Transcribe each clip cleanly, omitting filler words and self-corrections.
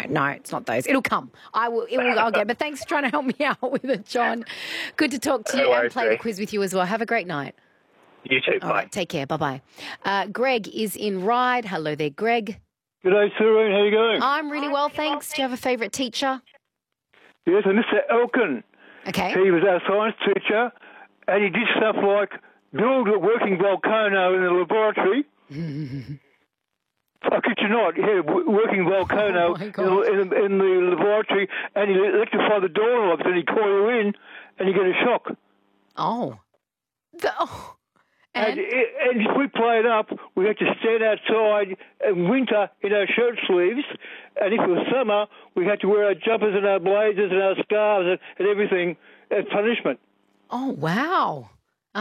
No, it's not those. It'll come. I'll get. But thanks for trying to help me out with it, John. Good to talk to you and play the quiz with you as well. Have a great night. You too. All Bye. right, take care. Bye-bye. Greg is in Ryde. Hello there, Greg. G'day, Serene. How you going? I'm really well, thanks. Do you have a favourite teacher? Yes, and Mr. Elkin. Okay. He was our science teacher, and he did stuff like build a working volcano in the laboratory. I kid you not, he had a working volcano in the laboratory, and he electrified the doorknobs, and he'd call you in, and you get a shock. Oh. And if we played up, we had to stand outside in winter in our shirt sleeves, and if it was summer, we had to wear our jumpers and our blazers and our scarves and everything as punishment. Oh, wow.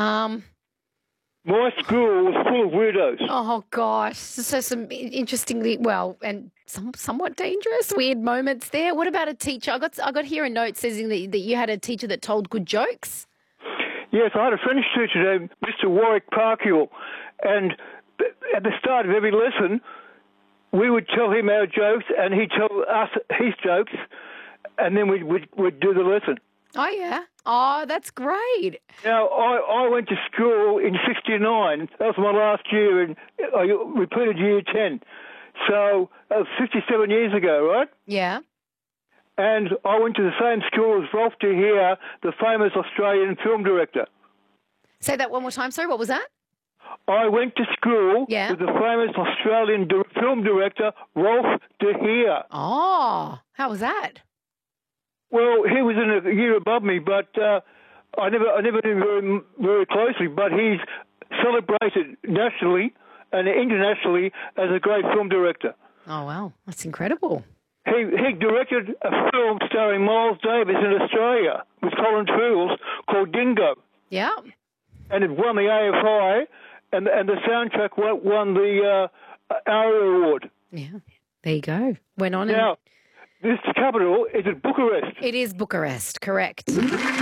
My school was full of weirdos. Oh, gosh. So some interestingly, and somewhat dangerous, weird moments there. What about a teacher? I got here a note saying that you had a teacher that told good jokes. Yes, I had a French teacher named Mr. Warwick Parkhill, and at the start of every lesson, we would tell him our jokes, and he'd tell us his jokes, and then we'd do the lesson. Oh, yeah. Oh, that's great. Now, I went to school in 1969. That was my last year, and I repeated year 10. So that was 57 years ago, right? Yeah. And I went to the same school as Rolf de Heer, the famous Australian film director. Say that one more time, sorry. What was that? I went to school with the famous Australian film director, Rolf de Heer. Oh, how was that? Well, he was in a year above me, but I never knew him very closely. But he's celebrated nationally and internationally as a great film director. Oh, wow. That's incredible. He directed a film starring Miles Davis in Australia with Colin Treels called Dingo. Yeah. And it won the AFI, and the soundtrack won the ARIA Award. Yeah. There you go. Went on. Now, this capital is at Bucharest. It is Bucharest, correct.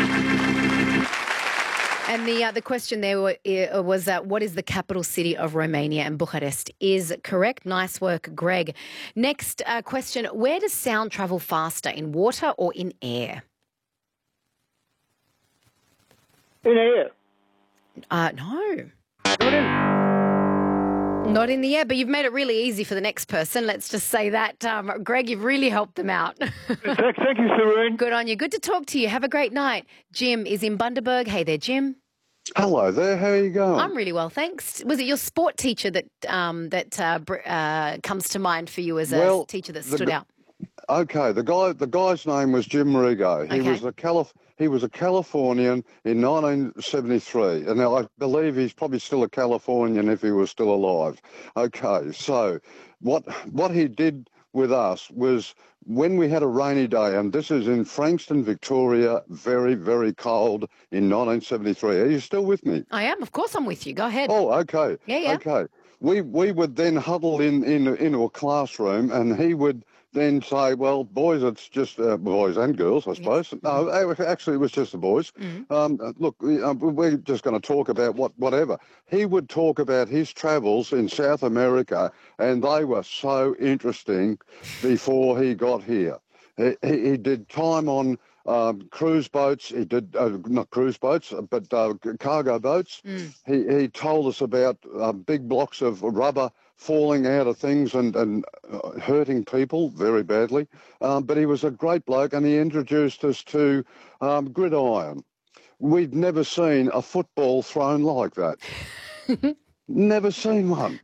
And the question there was what is the capital city of Romania? And Bucharest is correct. Nice work, Greg. Next question, where does sound travel faster, in water or in air? In air. No. Not in the air, but you've made it really easy for the next person. Let's just say that. Greg, you've really helped them out. Thank you, Serene. Good on you. Good to talk to you. Have a great night. Jim is in Bundaberg. Hey there, Jim. Hello there. How are you going? I'm really well, thanks. Was it your sport teacher that comes to mind for you as a teacher that stood out? Okay, the guy's name was Jim Rigo. He was a Californian in 1973, and I believe he's probably still a Californian if he was still alive. Okay, so what he did with us was when we had a rainy day, and this is in Frankston, Victoria, very, very cold in 1973. Are you still with me? I am. Of course I'm with you. Go ahead. Oh, okay. Yeah. Okay. We would then huddle into a classroom, and he would then say, well, boys, it's just boys and girls, I suppose. Yes. No, actually, it was just the boys. Look, we're just going to talk about whatever. He would talk about his travels in South America, and they were so interesting before he got here. He did time on cruise boats. He did not cruise boats, but cargo boats. He told us about big blocks of rubber falling out of things and hurting people very badly. But he was a great bloke, and he introduced us to gridiron. We'd never seen a football thrown like that. Never seen one.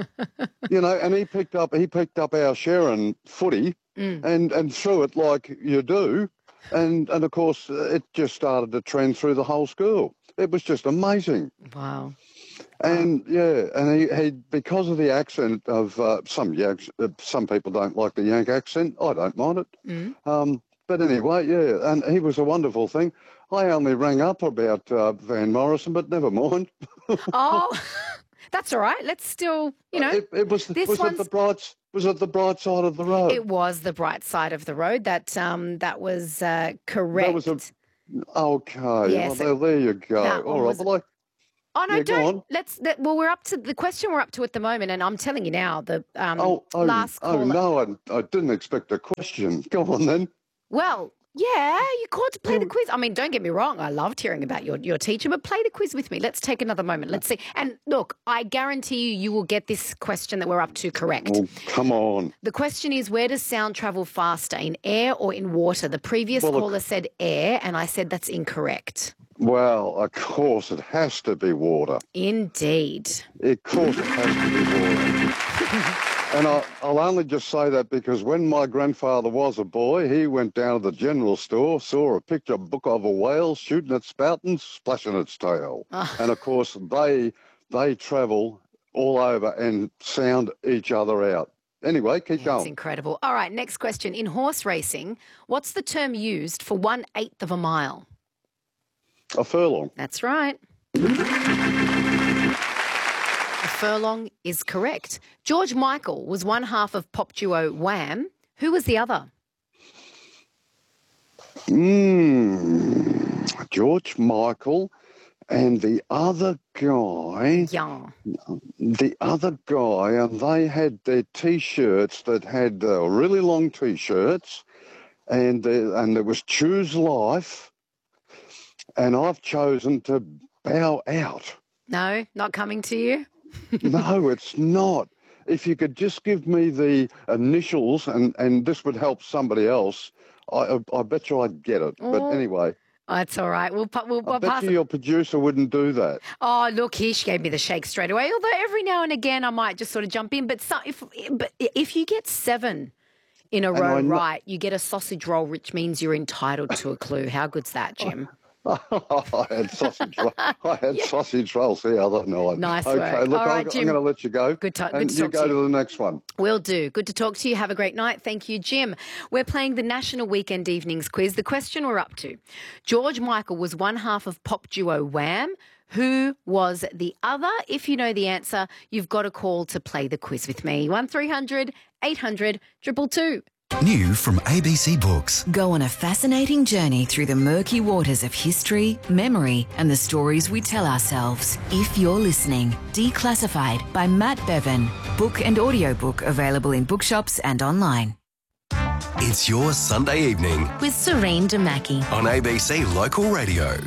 And he picked up our Sharon footy and threw it like you do. And of course, it just started to trend through the whole school. It was just amazing. Wow. And he because of the accent of some people don't like the Yank accent. I don't mind it. But anyway, and he was a wonderful thing. I only rang up about Van Morrison, but never mind. Oh, that's all right. Let's still, Was it the bright side of the road? It was the bright side of the road. That was correct. That was okay. Yes. Well, there you go. All right. Oh no, Yeah, go don't. on. Well, we're up to the question we're up to at the moment, and I'm telling you now, the last Oh caller. no, I didn't expect a question. Go on then. Well, yeah, you called to play the You- quiz. I mean, don't get me wrong. I loved hearing about your teacher, but play the quiz with me. Let's take another moment. Let's see. And look, I guarantee you will get this question that we're up to correct. Oh, come on. The question is, where does sound travel faster, in air or in water? The previous caller said air, and I said that's incorrect. Well, of course it has to be water. Indeed. Of course it has to be water. And I'll only just say that because when my grandfather was a boy, he went down to the general store, saw a picture book of a whale shooting its spout and splashing its tail. And of course, they travel all over and sound each other out. Anyway, keep going. It's incredible. All right, next question. In horse racing, what's the term used for 1/8 of a mile? A furlong. That's right. A furlong is correct. George Michael was one half of pop duo Wham. Who was the other? George Michael and the other guy. Yeah. The other guy, and they had their T-shirts that had really long T-shirts, and there was Choose Life, and I've chosen to bow out. No, not coming to you? No, it's not. If you could just give me the initials, and this would help somebody else, I bet you I'd get it. But anyway. Oh, it's all right. We'll I bet pass you it. your producer wouldn't do that. Oh, look, she gave me the shake straight away. Although every now and again I might just sort of jump in. But if you get 7 in a row right, you get a sausage roll, which means you're entitled to a clue. How good's that, Jim? I had sausage rolls the other night. Nice okay, work. look, All right, I'm Jim. going to let you go. Good to and you talk go to you. to the next one. Will do. Good to talk to you. Have a great night. Thank you, Jim. We're playing the National Weekend Evenings quiz. The question we're up to. George Michael was one half of pop duo Wham. Who was the other? If you know the answer, you've got a call to play the quiz with me. 1300 800 222. New from ABC Books. Go on a fascinating journey through the murky waters of history, memory, and the stories we tell ourselves. If you're listening, Declassified by Matt Bevan. Book and audiobook available in bookshops and online. It's your Sunday evening With Serene Damaki. on ABC Local Radio.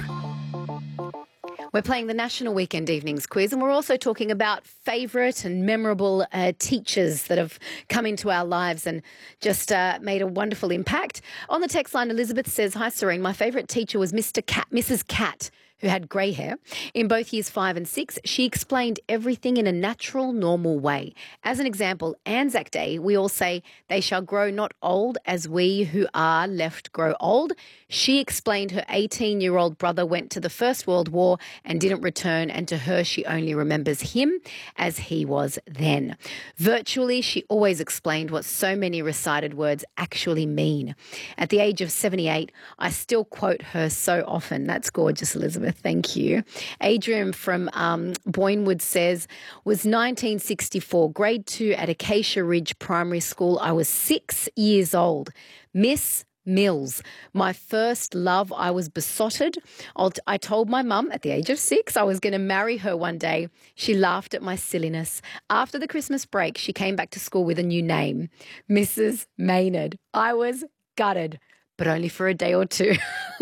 We're playing the National Weekend Evenings quiz, and we're also talking about favourite and memorable teachers that have come into our lives and just made a wonderful impact. On the text line, Elizabeth says, "Hi, Serene. My favourite teacher was Mrs. Cat, who had grey hair. In both years 5 and 6, she explained everything in a natural, normal way. As an example, Anzac Day, we all say, 'They shall grow not old as we who are left grow old.' She explained her 18-year-old brother went to the First World War and didn't return, and to her, she only remembers him as he was then. Virtually, she always explained what so many recited words actually mean. At the age of 78, I still quote her so often." That's gorgeous, Elizabeth. Thank you. Adrian from Boynewood says, "Was 1964, grade 2 at Acacia Ridge Primary School. I was 6 years old. Miss Mills, my first love. I was besotted. I told my mum at the age of 6 I was going to marry her one day. She laughed at my silliness. After the Christmas break, she came back to school with a new name, Mrs. Maynard. I was gutted, but only for a day or two."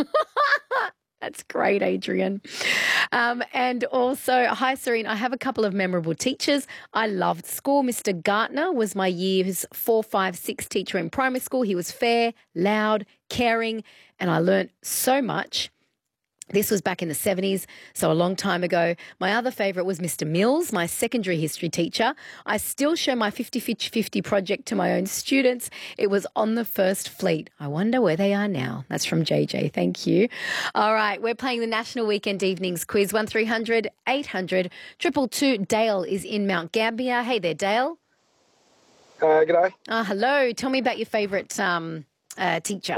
That's great, Adrian. And also, "Hi, Serene. I have a couple of memorable teachers I loved school. Mr. Gartner was my year's 4, 5, 6 teacher in primary school. He was fair, loud, caring, and I learnt so much." This was back in the 70s, so a long time ago. "My other favourite was Mr. Mills, my secondary history teacher. I still show my 50-50 project to my own students. It was on the First Fleet. I wonder where they are now." That's from JJ. Thank you. All right, we're playing the National Weekend Evenings quiz. 1300 800 222. Dale is in Mount Gambier. Hey there, Dale. G'day. Hello. Tell me about your favourite teacher.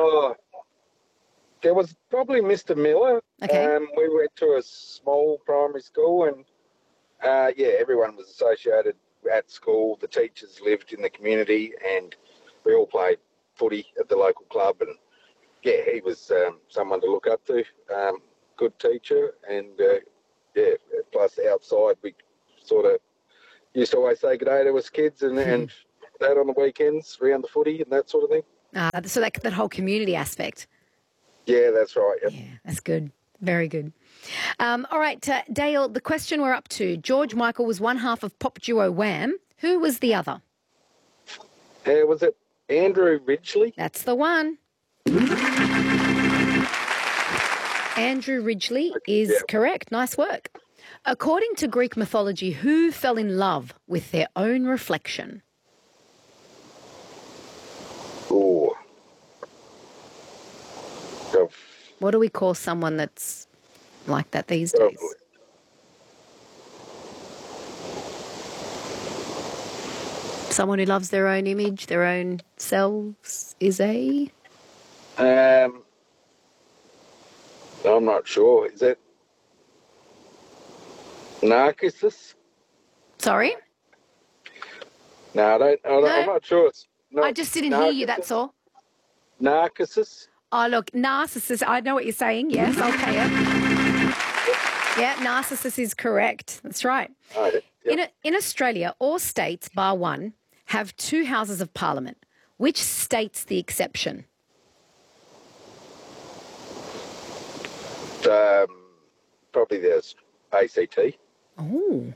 There was probably Mr. Miller. Okay. We went to a small primary school, and everyone was associated at school. The teachers lived in the community, and we all played footy at the local club. And he was someone to look up to. Good teacher, and yeah, plus outside, we sort of used to always say good day to us kids and that on the weekends, around the footy and that sort of thing. So that whole community aspect. Yeah, that's right. Yep. Yeah, that's good. Very good. All right, Dale, the question we're up to. George Michael was one half of pop duo Wham. Who was the other? Was it Andrew Ridgeley? That's the one. Andrew Ridgeley is correct. Nice work. According to Greek mythology, who fell in love with their own reflection? Oh. What do we call someone that's like that these days? Someone who loves their own image, their own selves, is a... I'm not sure. Is it Narcissus? Sorry? No, I'm not sure. It's not I just didn't hear you, that's all. Narcissus? Oh, look, Narcissus, I know what you're saying. Yes, I'll pay it. Yeah, Narcissus is correct. That's right. Oh, yeah. In Australia, all states, bar one, have 2 houses of parliament. Which state's the exception? Probably the ACT. Oh.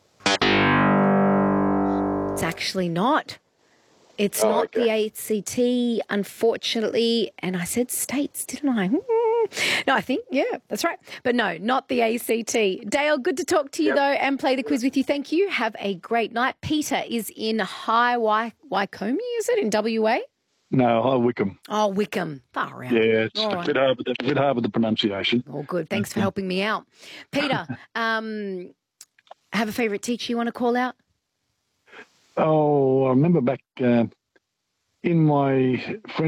It's actually not. It's not the ACT, unfortunately. And I said states, didn't I? No, I think, yeah, that's right. But no, not the ACT. Dale, good to talk to you, though, and play the quiz with you. Thank you. Have a great night. Peter is in High Wycombe, is it, in WA? No, Wickham. Oh, Wickham. Far out. Yeah, it's All a right. bit hard with the pronunciation. Oh, good. Thanks for helping me out. Peter, have a favourite teacher you want to call out? Oh, I remember back in my